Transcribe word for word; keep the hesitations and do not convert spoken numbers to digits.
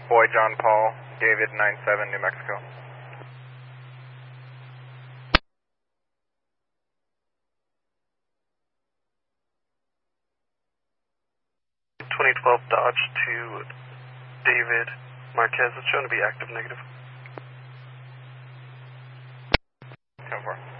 Boy John Paul, David nine seven, New Mexico. twenty twelve Dodge to David Marquez. It's shown to be active negative. ten four.